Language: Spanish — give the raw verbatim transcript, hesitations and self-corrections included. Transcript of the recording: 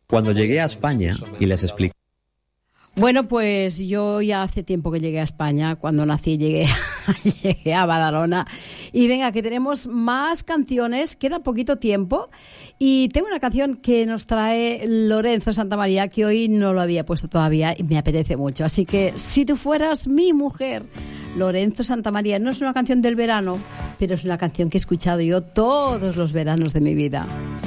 Cuando llegué a España y les expliqué... Bueno, pues yo ya hace tiempo que llegué a España. Cuando nací llegué, llegué a Badalona. Y venga, que tenemos más canciones, queda poquito tiempo. Y tengo una canción que nos trae Lorenzo Santamaría, que hoy no lo había puesto todavía y me apetece mucho. Así que, si tú fueras mi mujer, Lorenzo Santamaría. No es una canción del verano, pero es una canción que he escuchado yo todos los veranos de mi vida.